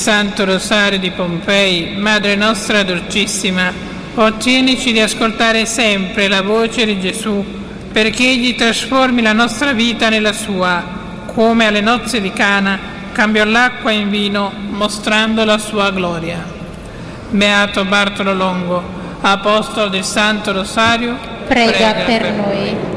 Santo Rosario di Pompei, Madre nostra dolcissima, ottienici di ascoltare sempre la voce di Gesù, perché Egli trasformi la nostra vita nella sua, come alle nozze di Cana cambiò l'acqua in vino, mostrando la sua gloria. Beato Bartolo Longo, Apostolo del Santo Rosario, prega per noi.